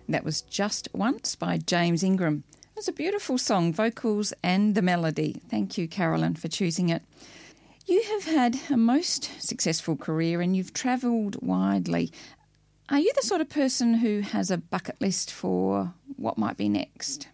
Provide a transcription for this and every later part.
That was Just Once by James Ingram. It was a beautiful song, vocals and the melody. Thank you, Carolyn, for choosing it. You have had a most successful career and you've travelled widely. Are you the sort of person who has a bucket list for what might be next?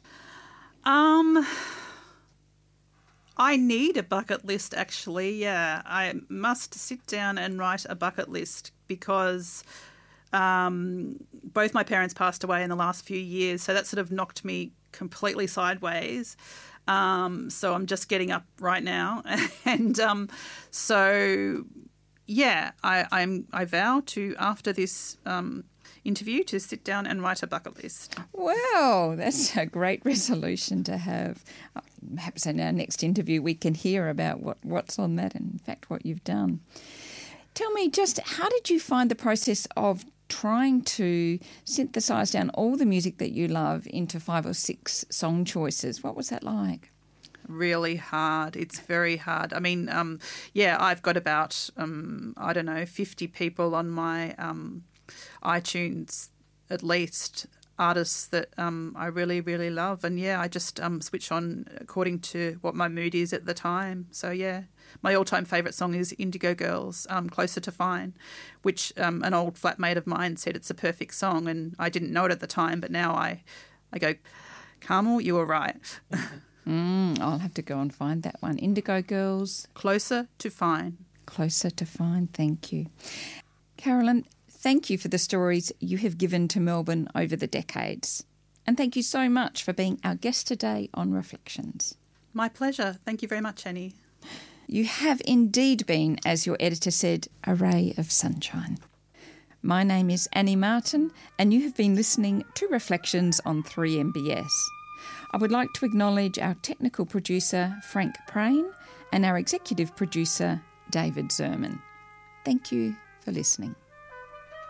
I need a bucket list, actually, yeah. I must sit down and write a bucket list because both my parents passed away in the last few years, so that sort of knocked me completely sideways. So I'm just getting up right now. And so, yeah, I vow to, after this interview, to sit down and write a bucket list. Wow, that's a great resolution to have. Perhaps in our next interview we can hear about what's on that and, in fact, what you've done. Tell me, just how did you find the process of trying to synthesise down all the music that you love into 5 or 6 song choices? What was that like? Really hard. It's very hard. I mean, I've got about, 50 people on my iTunes, at least, artists that I really, really love. And, I just switch on according to what my mood is at the time. So, my all-time favourite song is Indigo Girls, Closer to Fine, which an old flatmate of mine said it's a perfect song, and I didn't know it at the time, but now I go, Carmel, you were right. I'll have to go and find that one. Indigo Girls. Closer to Fine. Closer to Fine, thank you. Carolyn, thank you for the stories you have given to Melbourne over the decades. And thank you so much for being our guest today on Reflections. My pleasure. Thank you very much, Annie. You have indeed been, as your editor said, a ray of sunshine. My name is Annie Martin, and you have been listening to Reflections on 3MBS. I would like to acknowledge our technical producer, Frank Prain, and our executive producer, David Zerman. Thank you for listening.